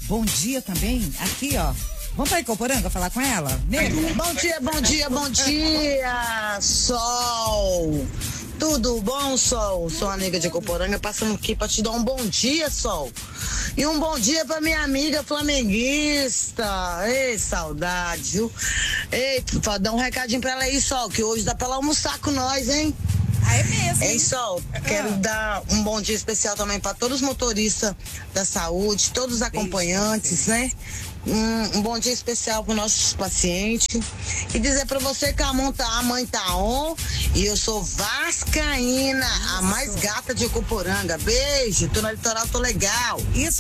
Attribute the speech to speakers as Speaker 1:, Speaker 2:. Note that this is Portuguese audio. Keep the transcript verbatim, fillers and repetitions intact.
Speaker 1: bom dia também, aqui, ó. Vamos pra Icoporanga falar com ela? Nego.
Speaker 2: Bom dia, bom dia, bom dia, Sol. Tudo bom, Sol? Sou a nega de Icoporanga, passando aqui pra te dar um bom dia, Sol. E um bom dia pra minha amiga flamenguista. Ei, saudade, viu? Ei, dá um recadinho pra ela aí, Sol, que hoje dá pra ela almoçar com nós, hein?
Speaker 1: Ah, é mesmo?
Speaker 2: Ei, Sol, quero
Speaker 1: Ah.
Speaker 2: dar um bom dia especial também para todos os motoristas da saúde, todos os acompanhantes, né? Um, um bom dia especial para os nossos pacientes. E dizer para você que a mãe tá, a mãe tá on e eu sou vascaína, a mais gata de Icoporanga. Beijo, tô no litoral, tô legal.
Speaker 1: Isso